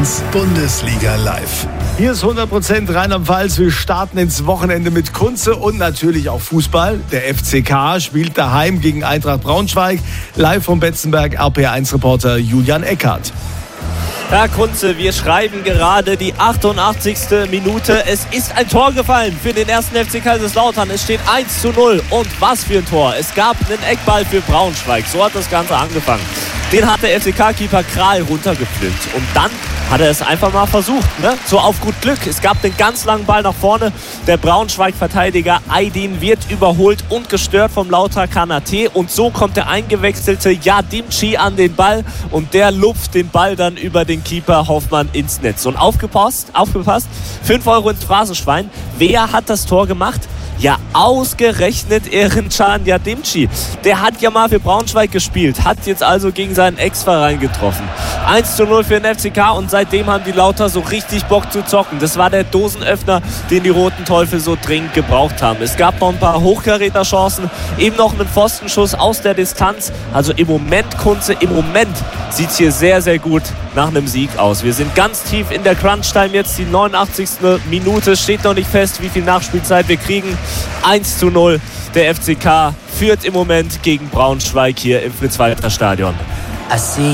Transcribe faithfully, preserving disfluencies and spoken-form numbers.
eins Bundesliga live. Hier ist hundert Prozent Rheinland-Pfalz. Wir starten ins Wochenende mit Kunze und natürlich auch Fußball. Der F C K spielt daheim gegen Eintracht Braunschweig. Live vom Betzenberg, R P eins Reporter Julian Eckhardt. Herr Kunze, wir schreiben gerade die achtundachtzigste Minute. Es ist ein Tor gefallen für den ersten F C Kaiserslautern. Es steht eins zu null. Und was für ein Tor. Es gab einen Eckball für Braunschweig. So hat das Ganze angefangen. Den hat der F C K-Keeper Kral runtergepflückt. Und dann hat er es einfach mal versucht. Ne? So auf gut Glück. Es gab den ganz langen Ball nach vorne. Der Braunschweig-Verteidiger Aydin wird überholt und gestört vom Lauter Kanate. Und so kommt der eingewechselte Yadimchi an den Ball. Und der lupft den Ball dann über den Keeper Hoffmann ins Netz. Und aufgepasst, aufgepasst, fünf Euro ins Phrasenschwein. Wer hat das Tor gemacht? Ja, ausgerechnet Erencan Yadimchi. Der hat ja mal für Braunschweig gespielt, hat jetzt also gegen seinen Ex-Verein getroffen. eins zu null für den F C K und seitdem haben die Lauter so richtig Bock zu zocken. Das war der Dosenöffner, den die Roten Teufel so dringend gebraucht haben. Es gab noch ein paar Hochkaräter-Chancen, eben noch einen Pfostenschuss aus der Distanz. Also im Moment, Kunze, im Moment sieht es hier sehr, sehr gut nach einem Sieg aus. Wir sind ganz tief in der Crunch-Time jetzt, die neunundachtzigste Minute, steht noch nicht fest, wie viel Nachspielzeit wir kriegen. eins zu null. Der F C K führt im Moment gegen Braunschweig hier im Fritz-Walter-Stadion.